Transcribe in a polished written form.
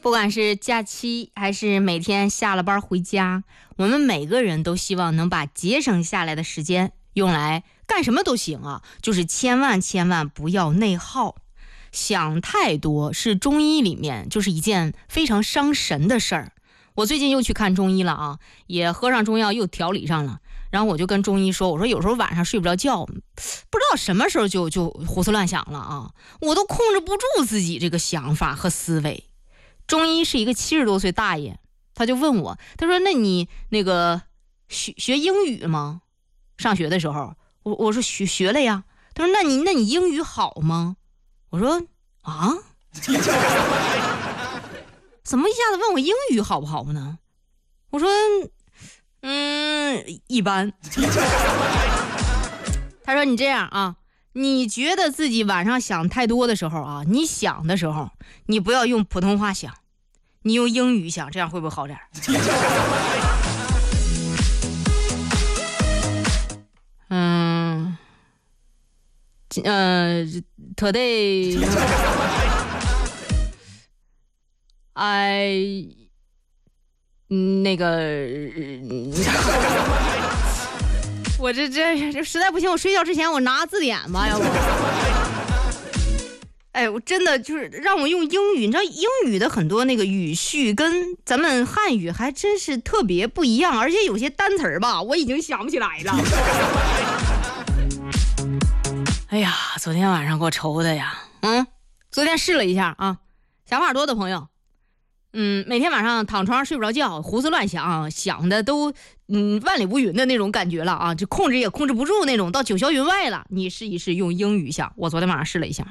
不管是假期还是每天下了班回家，我们每个人都希望能把节省下来的时间用来干什么都行啊，就是千万不要内耗。想太多是中医里面就是一件非常伤神的事儿。我最近又去看中医了啊，也喝上中药又调理上了。然后我就跟中医说，我说有时候晚上睡不着觉，不知道什么时候就胡思乱想了啊，我都控制不住自己这个想法和思维。中医是一个70多岁大爷，他就问我，他说那你那个学英语吗？上学的时候我说学了呀。他说那你英语好吗？我说啊怎么一下子问我英语好不好呢？我说一般他说你这样啊，你觉得自己晚上想太多的时候啊，你想的时候你不要用普通话想，你用英语想，这样会不会好点？today I 那个我这实在不行，我睡觉之前我拿字典吧，要不哎，我真的就是让我用英语，你知道英语的很多那个语序跟咱们汉语还真是特别不一样，而且有些单词吧我已经想不起来了。哎呀，昨天晚上给我愁的呀。昨天试了一下啊，想法多的朋友，每天晚上躺床上睡不着觉，胡思乱想，想的都万里无云的那种感觉了啊，就控制也控制不住那种，到九霄云外了。你试一试用英语想，我昨天晚上试了一下。